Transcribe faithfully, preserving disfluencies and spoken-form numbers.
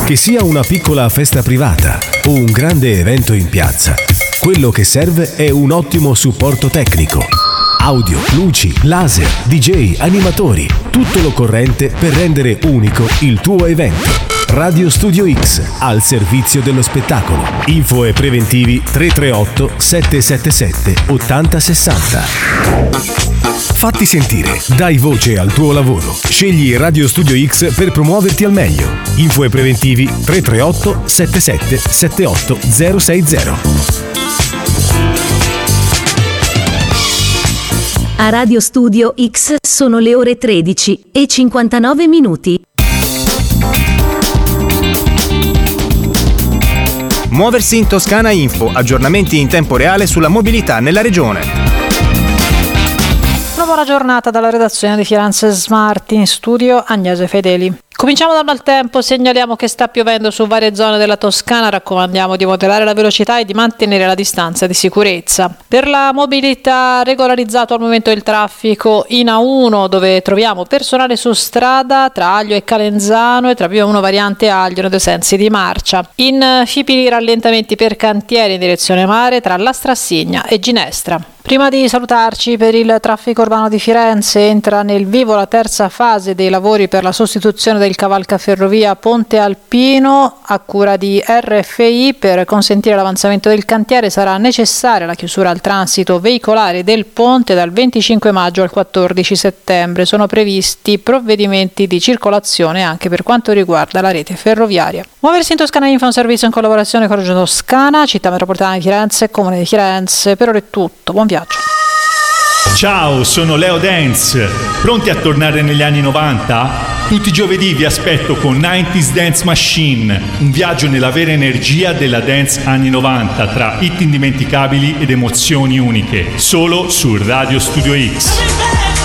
Che sia una piccola festa privata o un grande evento in piazza, quello che serve è un ottimo supporto tecnico. Audio, luci, laser, D J, animatori, tutto l'occorrente per rendere unico il tuo evento. Radio Studio X, al servizio dello spettacolo. Info e preventivi tre tre otto sette sette sette otto zero sei zero. Fatti sentire, dai voce al tuo lavoro. Scegli Radio Studio X per promuoverti al meglio. Info e preventivi tre tre otto sette sette sette otto zero sei zero. A Radio Studio X sono le ore tredici e cinquantanove minuti. Muoversi in Toscana Info, aggiornamenti in tempo reale sulla mobilità nella regione. Una buona giornata dalla redazione di Firenze Smart, in studio Agnese Fedeli. Cominciamo dal maltempo, segnaliamo che sta piovendo su varie zone della Toscana, raccomandiamo di moderare la velocità e di mantenere la distanza di sicurezza. Per la mobilità, regolarizzato al momento il traffico in A uno, dove troviamo personale su strada tra Aglio e Calenzano e tra P uno variante Aglio nei due sensi di marcia. In Fipili rallentamenti per cantieri in direzione mare tra La Strassigna e Ginestra. Prima di salutarci, per il traffico urbano di Firenze entra nel vivo la terza fase dei lavori per la sostituzione del cavalcaferrovia Ponte Alpino a cura di R F I. Per consentire l'avanzamento del cantiere sarà necessaria la chiusura al transito veicolare del ponte dal venticinque maggio al quattordici settembre. Sono previsti provvedimenti di circolazione anche per quanto riguarda la rete ferroviaria. Muoversi in Toscana Info è un servizio in collaborazione con Regione Toscana, Città Metropolitana di Firenze e Comune di Firenze. Per ora è tutto, buon viaggio. Ciao, sono Leo Dance. Pronti a tornare negli anni novanta? Tutti i giovedì vi aspetto con novanta Dance Machine, un viaggio nella vera energia della dance anni novanta tra hit indimenticabili ed emozioni uniche, solo su Radio Studio X.